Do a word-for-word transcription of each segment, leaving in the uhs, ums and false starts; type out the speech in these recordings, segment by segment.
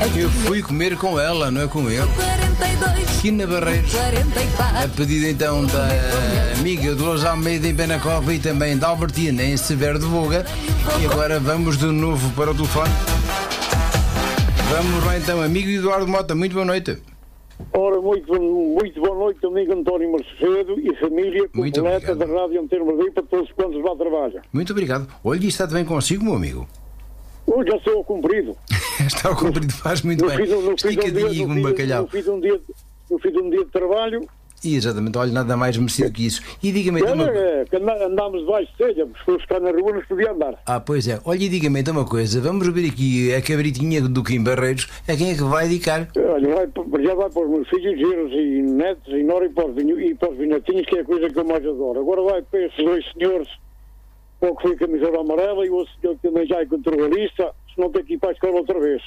Eu fui comer com ela, não é com ele. Aqui na Barreiros, a pedido então da amiga Dolores Almeida em Penacova e também da Albertina em Severo de Voga. E agora vamos de novo para o telefone. Vamos lá então, amigo Eduardo Mota, muito boa noite. Ora, muito, muito boa noite, amigo António Macedo e família completa da Rádio Antena Madeira para todos quantos lá trabalham. Muito obrigado. Olha, está bem consigo, meu amigo? Hoje já estou ao comprido. Está ao comprido, faz muito bem. Esticadinho como um bacalhau. No fim de um dia, no fim de um dia de trabalho. Exatamente, olha, nada mais merecido que isso. E diga-me então. Uma... É, que andámos debaixo de telha, porque se fosse cá na rua não se podia andar. Ah, pois é. Olha, e diga-me então uma coisa. Vamos ver aqui a cabritinha do Kim Barreiros. A quem é que vai dedicar? Olha, vai, já vai para os meus filhos, genros e netos e nora e para os, e para os vinhetinhos, que é a coisa que eu mais adoro. Agora vai para esses dois senhores, o que foi camisola amarela e o outro senhor que também já é controlista, se não tem que ir para a escola outra vez.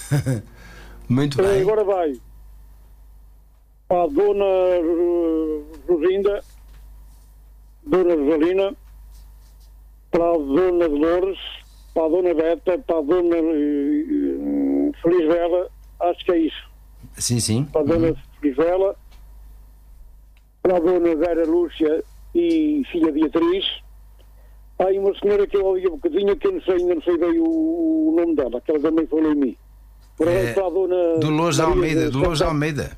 Muito bem. E agora vai para a dona Rosinda, dona Rosalina, para a dona Dolores, para a dona Beta, para a dona uh, Feliz Vela, acho que é isso. Sim, sim. Para a dona uhum. Feliz Vela, para a dona Vera Lúcia e filha Beatriz. Há aí uma senhora que eu ouvi um bocadinho, que eu não sei, ainda não sei bem o, o nome dela, que ela também falou em mim. Para, é, para a dona Dolores Almeida, Dolores Almeida.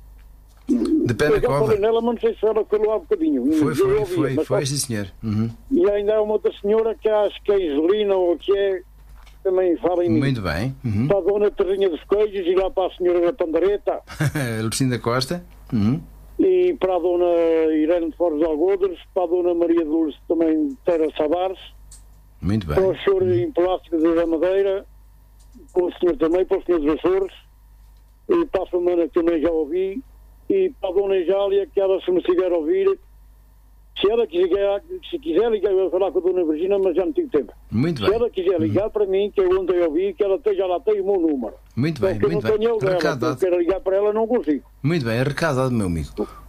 De Penacova. Eu falei nela, mas não sei se ela falou há um bocadinho. Foi, foi, ouvi, foi, mas, foi, sim senhor. Uhum. E ainda há uma outra senhora que acho que é Isolina ou que é, também fala em mim. Muito bem. Uhum. Para a dona Terrinha dos Queijos e lá para a senhora da Pandareta. Lucinda Costa. Uhum. E para a dona Irene de Foros Algodres, para a dona Maria de Lourdes também de Terra Savares. Muito bem. Para o senhor uhum. em Plástico da Madeira, para o senhor também, para o senhor dos Açores, e para a semana que também já ouvi. E para a dona Jália, que ela se me estiver a ouvir, se ela quiser, se quiser ligar, eu vou falar com a dona Virgínia, mas já não tenho tempo. Muito se bem. ela quiser ligar uhum. para mim, que eu ontem ouvi, que ela já lá tem o meu número. Muito bem, porque muito eu não bem. tenho dela, Recadado. eu quero ligar para ela, não consigo. Muito bem, recadado, meu amigo.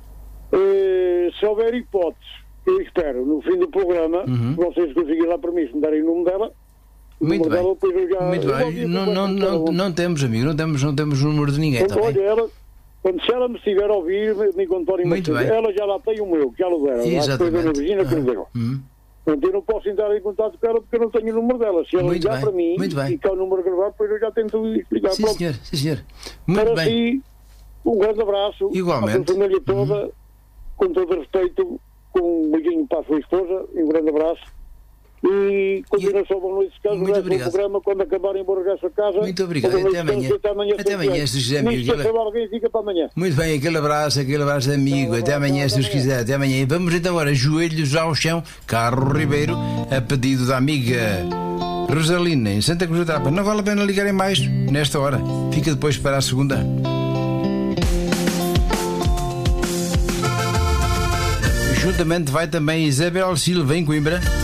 Uh, se houver hipóteses, eu espero, no fim do programa, uhum. vocês conseguirem lá para mim, se me darem o número dela. Muito bem. Dela, eu já, muito eu bem. Não, não, não, não temos, amigo, não temos, não temos o número de ninguém, está bem? Ela, quando se ela me estiver a ouvir, amigo António Macedo, ela já lá tem o meu, que já lo deram. Exatamente. A dona Virgínia que me deu. Uhum. Então eu não posso entrar em contato com ela porque eu não tenho o número dela. Se ela muito ligar bem. para mim muito bem. e cá o número gravado, depois eu já tento explicar. Sim, pronto. senhor, sim, senhor. Muito para bem. si, um grande abraço. Igualmente. À sua família toda, uhum. com todo respeito, com um beijinho para a sua esposa, um grande abraço. E continuação, boa noite, caso muito o programa, quando acabarem, vou regresso a casa. Muito obrigado, até amanhã. Até amanhã, até amanhã, se quiser, amigo. Se alguém, fica para amanhã. Muito bem, aquele abraço, aquele abraço, amigo. Até amanhã, se Deus quiser, até amanhã. E vamos então agora, joelhos ao chão, Carlos Ribeiro, a pedido da amiga Rosalina, em Santa Cruz da Tapa. Não vale a pena ligarem mais nesta hora, fica depois para a segunda. Juntamente vai também Isabel Silva em Coimbra.